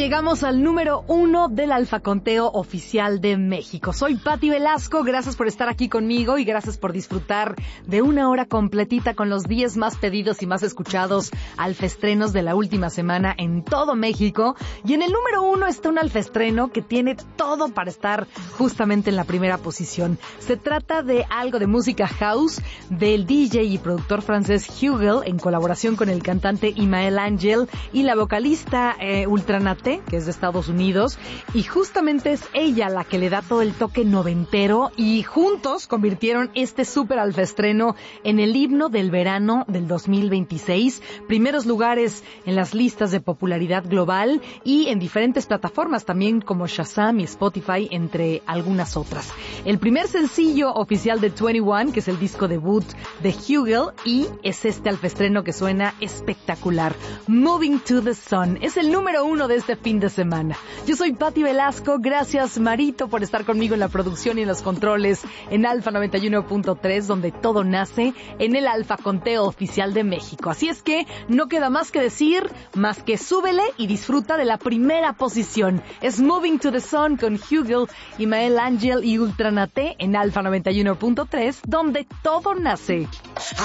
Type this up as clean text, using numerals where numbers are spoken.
llegamos al número 1 del Alfaconteo oficial de México. Soy Pati Velasco, gracias por estar aquí conmigo y gracias por disfrutar de una hora completita con los 10 más pedidos y más escuchados alfaestrenos de la última semana en todo México. Y en el número 1 está un alfaestreno que tiene todo para estar justamente en la primera posición. Se trata de algo de música house del DJ y productor francés Hugel en colaboración con el cantante Imael Angel y la vocalista Ultranate, que es de Estados Unidos, y justamente es ella la que le da todo el toque noventero y juntos convirtieron este súper alfaestreno en el himno del verano del 2026, primeros lugares en las listas de popularidad global y en diferentes plataformas también como Shazam y Spotify, entre algunas otras. El primer sencillo oficial de 21, que es el disco debut de Hugel, y es este alfaestreno que suena espectacular. Moving to the Sun es el número 1 de este fin de semana. Yo soy Pati Velasco, gracias Marito por estar conmigo en la producción y en los controles en Alfa 91.3, donde todo nace en el Alfaconteo oficial de México. Así es que no queda más que decir, más que súbele y disfruta de la primera posición. Es Moving to the Sun con Hugel, Imael Angel y Ultranate en Alfa 91.3, donde todo nace.